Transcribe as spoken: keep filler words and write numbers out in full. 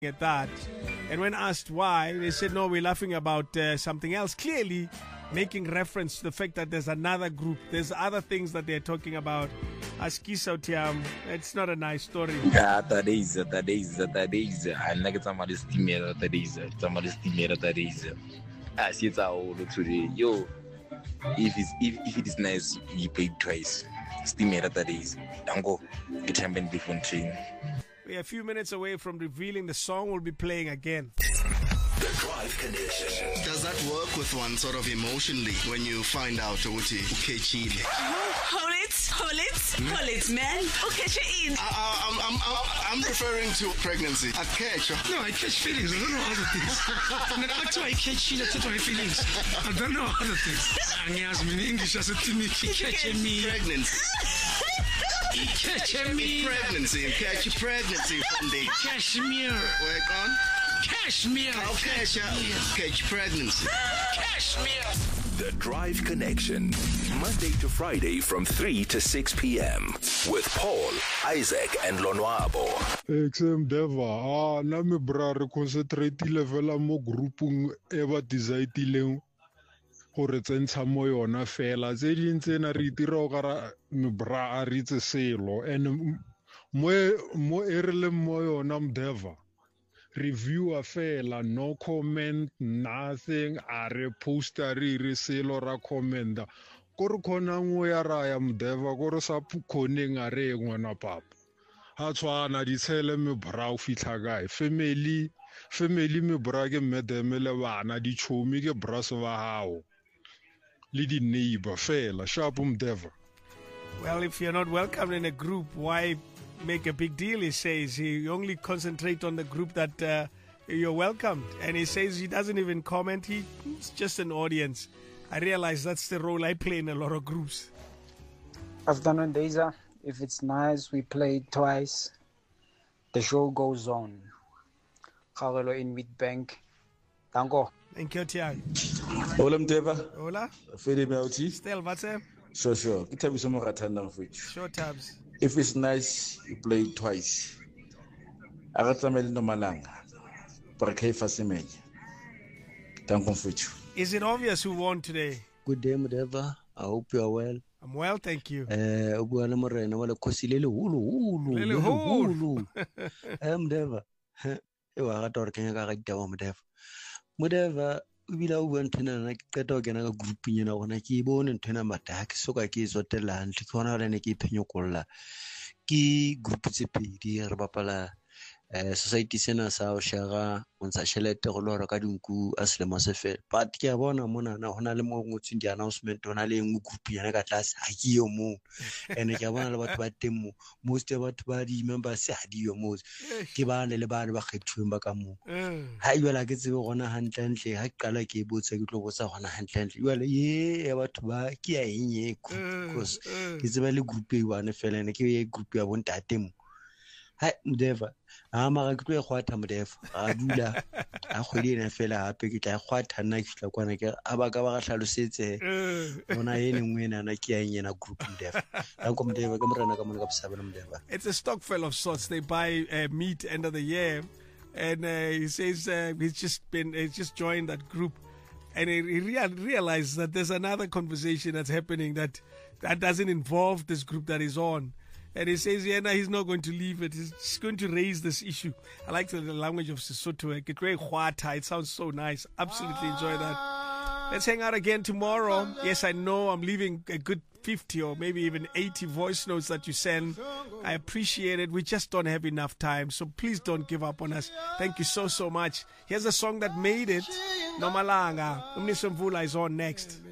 at that. And when asked why, they said, no, we're laughing about uh, something else. Clearly making reference to the fact that there's another group. There's other things that they're talking about. Askisa Tiam, it's not a nice story. Yeah, that is, that is, that is. I like it. Somebody stimulated that is. Somebody stimulated that is. I see it's all today. Yo, if it's if, if it is nice, you pay twice. Stimulated that is. Don't go. Get him in different train. We're a few minutes away from revealing the song we'll be playing again. The Drive Connection. Does that work with one sort of emotionally when you find out Uti Ukechile? Hold it, hold it, hold it, man. Ukechi in. I'm, I'm, I'm, I'm referring to pregnancy. I catch. No, I catch feelings. I don't know other things. That's why I catch you. That's why feelings. I don't know other things. Angias in English as a timiki catch me. Pregnancy. Catch me. Pregnancy. Catch your pregnancy from the Cashmere. Work on. Cashmere. I'll catch you. Catch pregnancy. Cashmere. The Drive Connection. Monday to Friday from three to six p.m. with Paul, Isaac, and Lonwabo. X M Deva, ah, na me bra re concentrate level mo groupung e ba design gore tsentsha mo yona fela tse dintse na re itira go ra me bra a ritse selo and mo mo erele mo yona Mdeva reviewer fela no comment nothing a re poster re re selo ra commenta go re khona ngwe ya ra ya Mdeva go re sa phukgoneng a re ngwana papa ha tshwana di tshele me bra o fitla gae family family me bra ke medeme le bana di chomi ke bras ba hao le di neighbor fela sharp Mdeva. Well, if you're not welcome in a group, why make a big deal? He says he only concentrate on the group that uh, you're welcomed, and he says he doesn't even comment. He's just an audience. I realize that's the role I play in a lot of groups. Afternoon, Deza. If it's nice, we play twice. The show goes on. Kagelo in Witbank. Danko. Thank you, Tiago. Hola Mdeva. Hola. Fede Mauti. Still, what's up? Sure, sure. It have some ratanda for you. Sure, tabs. If it's nice, you play it twice. Agatamel no malanga. Parke fasimenya. Thank you for you. Is it obvious who won today? Good day, Mdeva. I hope you are well. I'm well, thank you. Eh, ubu ana morena wala kosilele hulu hulu. Lele hulu. Eh, Mdeva. E wa ga tor kenya ka ga ditawa Mdeva. Mdeva ubila o bua ntena na ke qeta go kena ka group nyena gona ke bone ntena mata ke soka ke zotela ntse ke bona le ne ke phenyokolla ke group tse pedi re bapala eh society sena sa o shara ontsha shelete go lora ka dinku a selemo se fela but ke a bona mona na hona le mo ngotseng di announcement hona le nngwe group yana ka tlase ha ke yo mo ene ke a bona le batho ba teng mo most of batho ba di members ha di yo mo ke ba le le ba le ba kgethuweng ba ka mo ha iwela ke tsebe gona hantle hantle ha qala ke botsa ke tlo botsa gona hantle hantle iwela ye ya batho ba ke ya enye because ke tsebe le group e one fela ne ke ye group ya bontate mo hai Mdeva a mara ke tlo e gwatha Mdeva a dula a kgwedi ena fela hape ke tla e gwatha nna ke fitla kwana ke a ba ka ba ga hlalosetse bona ene ngwe ena na ke ya nyena group Mdeva la ko Mdeva ke morena ka mona ka bosabela Mdeva. It's a stock fell of sorts. They buy uh, meat end of the year, and uh, he says uh, he's just been he's just joined that group, and he rea- realized that there's another conversation that's happening that that doesn't involve this group that he's on. And he says, yeah, no, he's not going to leave it. He's just going to raise this issue. I like the, the language of Sesotho. It sounds so nice. Absolutely enjoy that. Let's hang out again tomorrow. Yes, I know I'm leaving a good fifty or maybe even eighty voice notes that you send. I appreciate it. We just don't have enough time. So please don't give up on us. Thank you so, so much. Here's a song that made it. Nomalanga. Umnisomvula is on next.